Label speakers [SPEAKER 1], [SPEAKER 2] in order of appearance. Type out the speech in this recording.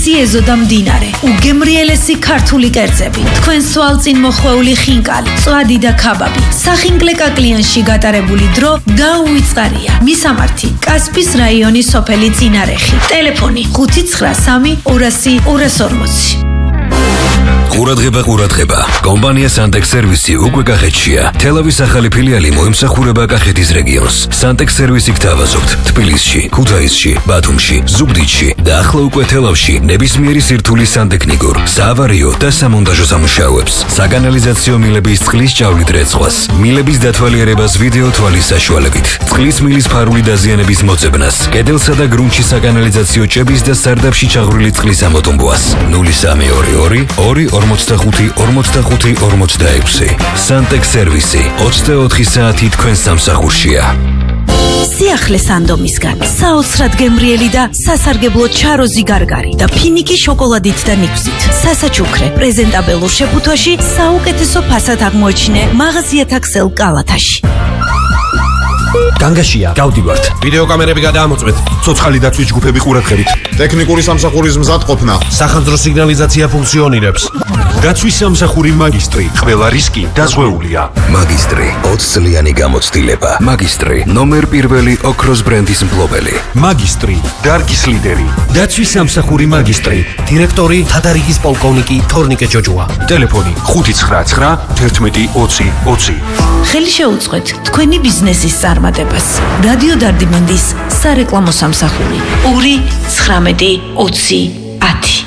[SPEAKER 1] უდიდესი ეზო და მდინარე, უგემრიელესი ქართული კერძები, თქვენ სვალწინ მოხვეული ხინკალი, წვადი და ქაბაბი, სახინკლეკა კლიანში გატარებული დრო დაუვიწყარია. მისამართი: კასპის რაიონის სოფელი წინარეხი. ტელეფონი 593 200 240.
[SPEAKER 2] ყურადღება. კომპანია Santex Service უკვე კახეთშია. თელავის ახალი ფილიალი მოემსახურება კახეთის რეგიონს. Santex Service გთავაზობთ თბილისში, ქუთაისში, ბათუმში, ზუგდიდში და ახლა უკვე თელავში ნებისმიერი სირთულის სანტექნიკურ, საავარიო და სამონტაჟო სამუშაოებს. საკანალიზაციო მილების წყლის ჭავლით რეწყვას, მილების დათვალიერებას ვიდეო თვალის საშუალებით, წყლის მილის ფარული დაზიანების მოწებნას, კედელსა და გრუნტში საკანალიზაციო ჭების და სარდაფში ჩაღვრილი წყლის ამოტომბვას. 0322 2 45 46. Santex Service 24 საათი თქვენ სამსახურშია.
[SPEAKER 1] სიახლე სანდომისგან, საოცრად გემრიელი და სასარგებლო ჩაროზი გარგარი და ფინიკი შოკოლადით და ნიგვზით. სასაჩუქრე, პრეზენტაბელურ შეფუთვაში საუკეთესო ფასად აღმოაჩინე მაღაზიათა ქსელ კალათაში.
[SPEAKER 3] განგაშია, გავდივართ.
[SPEAKER 4] ვიდეო კამერები გადაამოწმეთ.
[SPEAKER 3] ცოცხალი დაცვის ჯგუფები ყურადღებით.
[SPEAKER 4] ტექნიკური სამსახურის მზადყოფნა.
[SPEAKER 3] სახანძრო სიგნალიზაცია ფუნქციონირებს. დაცვის სამსახური მაგისტრი. ყველა რისკი დაზღვეულია.
[SPEAKER 2] მაგისტრი 20 წლიანი გამოცდილება. მაგისტრი ნომერ პირველი ოქროს ბრენდის მფლობელი.
[SPEAKER 3] მაგისტრი დარგის ლიდერი. დაცვის სამსახური მაგისტრი. დირექტორი თადარიგის პოლკოვნიკი თორნიკე ჯოჯოა. ტელეფონი 599 11 20 20.
[SPEAKER 1] ხელი შეუწყეთ თქვენი ბიზნესის წარმატებას. რადიო დარდიმანდის სარეკლამო სამსახური 2 19 20 10.